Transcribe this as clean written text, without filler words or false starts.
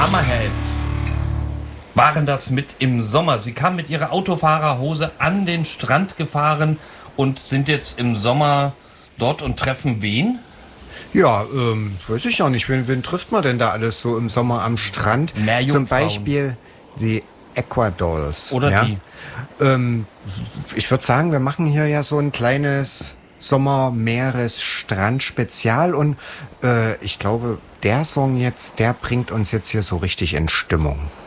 Summerhead waren das mit im Sommer. Sie kamen mit ihrer Autofahrerhose an den Strand gefahren und sind jetzt im Sommer dort und treffen wen? Ja, weiß ich auch nicht. Wen trifft man denn da alles so im Sommer am Strand? Mehr Zum Jungfrauen. Beispiel die Aquadolls. Oder ja? die. Ich würde sagen, wir machen hier ja so ein kleines Sommer-Meeres-Strand-Spezial und ich glaube, der Song jetzt, der bringt uns jetzt hier so richtig in Stimmung.